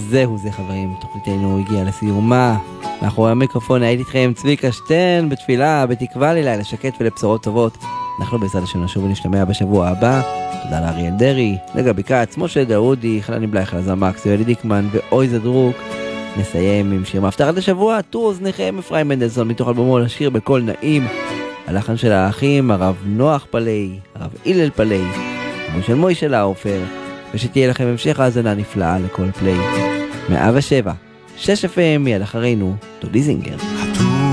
וזהו זה חברים, תוכניתנו הגיעה לסיומה. מאחורי המיקרופון הייתי איתכם צביקה שטרן, בתפילה, בתקווה לילה שקט ולבשורות טובות. אנחנו בעזרת השם נשוב ונשתמע בשבוע הבא. תודה לאריאל דרי, לגבי כץ, משה דאודי, חלני בלייך, לזמקס, יואלי דיקמן ואויז דרוק. נסיים עם שיר מהפתחת השבוע, טור אוזניכם, אפרים מנדלסון, מתוך אלבומו לשיר בקול נעים. הלחן של האחים, הרב נוח פלי, הרב הלל פלי, של מוישה לאופר, ושתהיה לכם המשך האזנה נפלאה לכל פליי. 107, 6 FM, מיד אחרינו, דודי זינגר.